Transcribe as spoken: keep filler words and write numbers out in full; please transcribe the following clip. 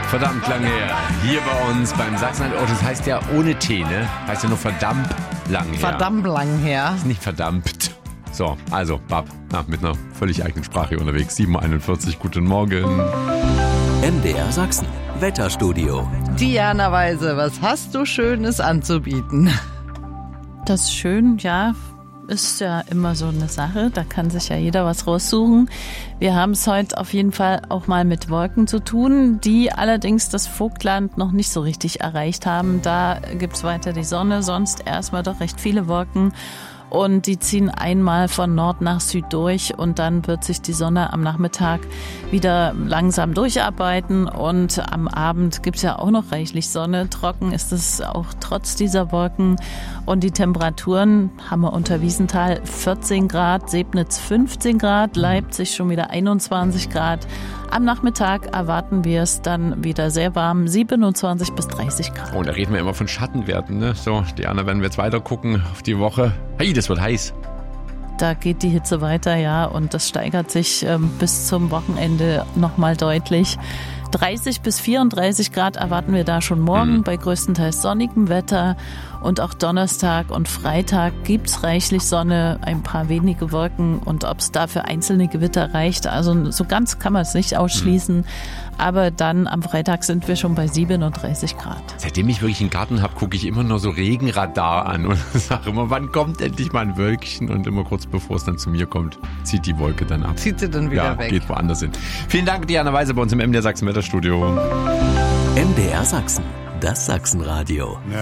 Verdammt lang her. Hier bei uns beim Sachsen. Oh, das heißt ja ohne T, ne? Heißt ja nur verdammt lang her. Verdammt lang her. Ist nicht verdammt. So, also, Bab, na, mit einer völlig eigenen Sprache hier unterwegs. sieben Uhr einundvierzig, guten Morgen. M D R Sachsen, Wetterstudio. Diana Weise, was hast du Schönes anzubieten? Das ist schön, ja, ist ja immer so eine Sache. Da kann sich ja jeder was raussuchen. Wir haben es heute auf jeden Fall auch mal mit Wolken zu tun, die allerdings das Vogtland noch nicht so richtig erreicht haben. Da gibt's weiter die Sonne, sonst erstmal doch recht viele Wolken. Und die ziehen einmal von Nord nach Süd durch und dann wird sich die Sonne am Nachmittag wieder langsam durcharbeiten und am Abend gibt's ja auch noch reichlich Sonne. Trocken ist es auch trotz dieser Wolken und die Temperaturen haben wir unter Wiesenthal vierzehn Grad, Sebnitz fünfzehn Grad, Leipzig schon wieder einundzwanzig Grad. Am Nachmittag erwarten wir es dann wieder sehr warm, siebenundzwanzig bis dreißig Grad. Oh, da reden wir immer von Schattenwerten, ne? So, Diana, wenn wir jetzt weiter gucken auf die Woche. Hey, das wird heiß. Da geht die Hitze weiter, ja, und das steigert sich ähm, bis zum Wochenende nochmal deutlich. dreißig bis vierunddreißig Grad erwarten wir da schon morgen mhm. bei größtenteils sonnigem Wetter. Und auch Donnerstag und Freitag gibt's reichlich Sonne, ein paar wenige Wolken. Und ob es dafür einzelne Gewitter reicht, also so ganz kann man es nicht ausschließen. Mhm. Aber dann am Freitag sind wir schon bei siebenunddreißig Grad. Seitdem ich wirklich einen Garten habe, gucke ich immer nur so Regenradar an und sage immer, wann kommt endlich mal ein Wölkchen? Und immer kurz bevor es dann zu mir kommt, zieht die Wolke dann ab. Zieht sie dann wieder ja, weg. Geht woanders hin. Vielen Dank, Diana Weise, bei uns im M D R Sachsen Wetterstudio. M D R Sachsen, das Sachsenradio.